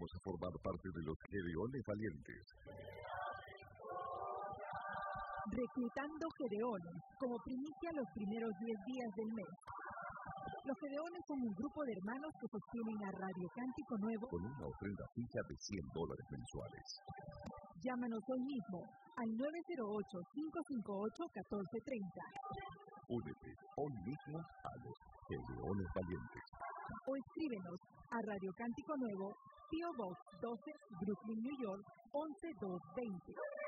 invitamos a formar parte de los Gedeones Valientes. Reclutando Gedeones como primicia los primeros 10 días del mes. Los Gedeones son un grupo de hermanos que sostienen a Radio Cántico Nuevo con una ofrenda fija de $100 mensuales. Llámanos hoy mismo al 908-558-1430. Únete hoy mismo a los Gedeones Valientes. O escríbenos a Radio Cántico Nuevo, P.O. Box 12, Brooklyn, New York, 11220.